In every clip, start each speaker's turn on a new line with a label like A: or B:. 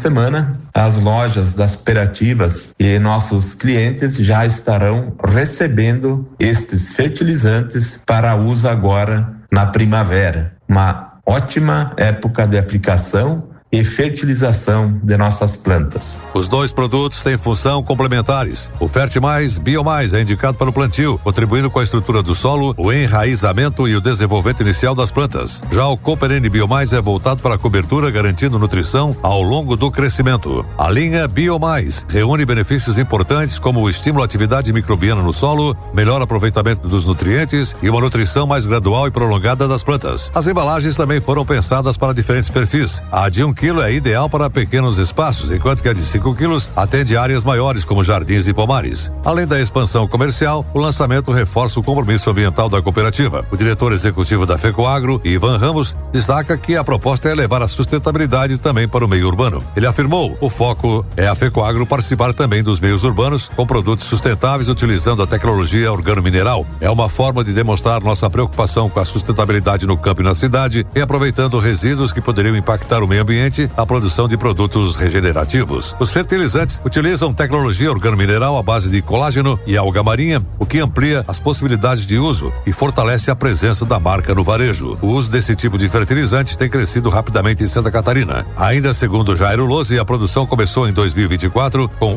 A: semana, as lojas das cooperativas e nossos clientes já estarão recebendo estes fertilizantes para uso agora na primavera. Uma ótima época de aplicação e fertilização de nossas plantas.
B: Os dois produtos têm função complementares. O Fertimais Biomais é indicado para o plantio, contribuindo com a estrutura do solo, o enraizamento e o desenvolvimento inicial das plantas. Já o Cooperene Biomais é voltado para a cobertura, garantindo nutrição ao longo do crescimento. A linha Biomais reúne benefícios importantes como o estímulo à atividade microbiana no solo, melhor aproveitamento dos nutrientes e uma nutrição mais gradual e prolongada das plantas. As embalagens também foram pensadas para diferentes perfis. A de 1 quilo é ideal para pequenos espaços, enquanto que a de 5 quilos atende áreas maiores como jardins e pomares. Além da expansão comercial, o lançamento reforça o compromisso ambiental da cooperativa. O diretor executivo da FECOAGRO, Ivan Ramos, destaca que a proposta é levar a sustentabilidade também para o meio urbano. Ele afirmou: o foco é a FECOAGRO participar também dos meios urbanos com produtos sustentáveis utilizando a tecnologia organomineral. É uma forma de demonstrar nossa preocupação com a sustentabilidade no campo e na cidade, e aproveitando resíduos que poderiam impactar o meio ambiente, a produção de produtos regenerativos. Os fertilizantes utilizam tecnologia organomineral à base de colágeno e alga marinha, o que amplia as possibilidades de uso e fortalece a presença da marca no varejo. O uso desse tipo de fertilizante tem crescido rapidamente em Santa Catarina. Ainda segundo Jairo Lose, a produção começou em 2024 com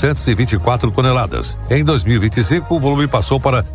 B: 824 toneladas. Em 2025, o volume passou para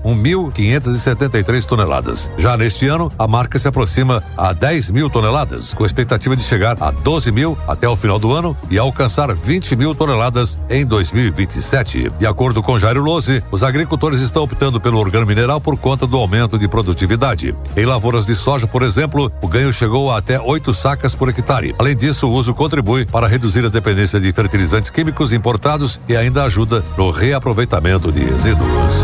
B: 1.573 toneladas. Já neste ano, a marca se aproxima a 10 mil toneladas, com expectativa de chegar a 12 mil até o final do ano e alcançar 20 mil toneladas em 2027. De acordo com Jairo Lose, os agricultores estão optando pelo organomineral por conta do aumento de produtividade. Em lavouras de soja, por exemplo, o ganho chegou a até 8 sacas por hectare. Além disso, o uso contribui para reduzir a dependência de fertilizantes químicos importados e ainda ajuda no reaproveitamento de resíduos.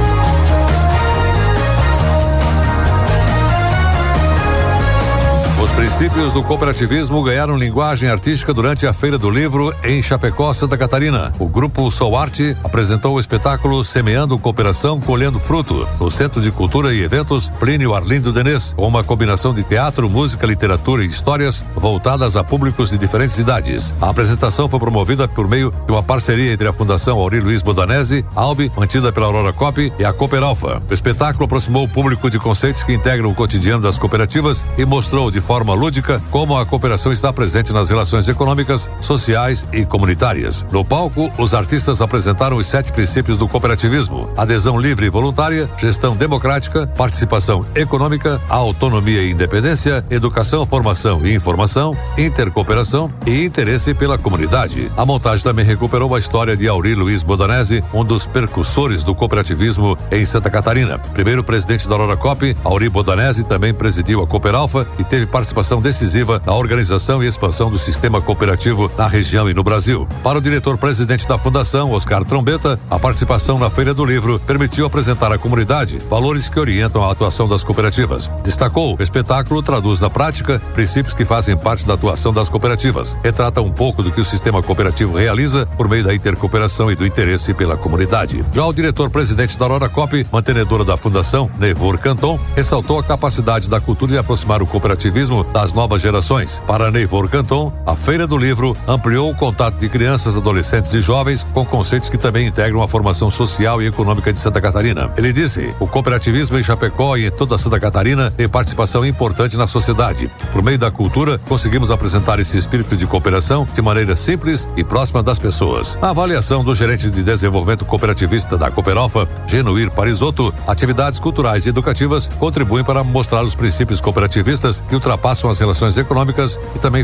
B: Os princípios do cooperativismo ganharam linguagem artística durante a Feira do Livro em Chapecó, Santa Catarina. O grupo Sou Arte apresentou o espetáculo Semeando Cooperação, Colhendo Fruto, no Centro de Cultura e Eventos Plínio Arlindo Denês, com uma combinação de teatro, música, literatura e histórias voltadas a públicos de diferentes idades. A apresentação foi promovida por meio de uma parceria entre a Fundação Auri Luiz Bodanese, ALB, mantida pela Aurora Coop, e a Cooperalfa. O espetáculo aproximou o público de conceitos que integram o cotidiano das cooperativas e mostrou de forma lúdica como a cooperação está presente nas relações econômicas, sociais e comunitárias. No palco, os artistas apresentaram os 7 princípios do cooperativismo: adesão livre e voluntária, gestão democrática, participação econômica, autonomia e independência, educação, formação e informação, intercooperação e interesse pela comunidade. A montagem também recuperou a história de Auri Luiz Bodanese, um dos percussores do cooperativismo em Santa Catarina. Primeiro presidente da Aurora Coop, Auri Bodanese também presidiu a Cooperalfa e teve participação decisiva na organização e expansão do sistema cooperativo na região e no Brasil. Para o diretor-presidente da Fundação, Oscar Trombeta, a participação na Feira do Livro permitiu apresentar à comunidade valores que orientam a atuação das cooperativas. Destacou: o espetáculo traduz na prática princípios que fazem parte da atuação das cooperativas. Retrata um pouco do que o sistema cooperativo realiza por meio da intercooperação e do interesse pela comunidade. Já o diretor-presidente da Aurora Coop, mantenedora da Fundação, Neivor Canton, ressaltou a capacidade da cultura de aproximar o cooperativismo das novas gerações. Para Neivor Canton, a Feira do Livro ampliou o contato de crianças, adolescentes e jovens com conceitos que também integram a formação social e econômica de Santa Catarina. Ele disse: o cooperativismo em Chapecó e em toda Santa Catarina tem participação importante na sociedade. Por meio da cultura, conseguimos apresentar esse espírito de cooperação de maneira simples e próxima das pessoas. A avaliação do gerente de desenvolvimento cooperativista da Cooperalfa, Genuir Parisotto, atividades culturais e educativas contribuem para mostrar os princípios cooperativistas que ultrapassam as relações econômicas e também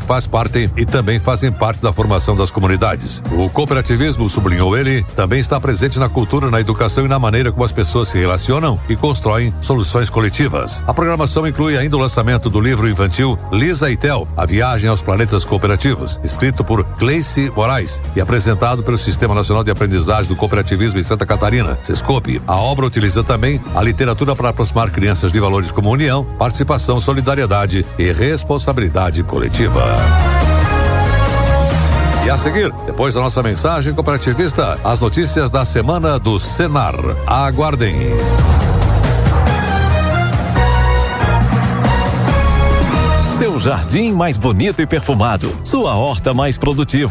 B: fazem parte da formação das comunidades. O cooperativismo, sublinhou ele, também está presente na cultura, na educação e na maneira como as pessoas se relacionam e constroem soluções coletivas. A programação inclui ainda o lançamento do livro infantil Lisa e Tel, A Viagem aos Planetas Cooperativos, escrito por Cleice Moraes e apresentado pelo Sistema Nacional de Aprendizagem do Cooperativismo em Santa Catarina, SESCOP. A obra utiliza também a literatura para aproximar crianças de valores como união, participação, solidariedade e responsabilidade coletiva. E a seguir, depois da nossa mensagem cooperativista, as notícias da semana do Senar. Aguardem.
C: Seu jardim mais bonito e perfumado, sua horta mais produtiva.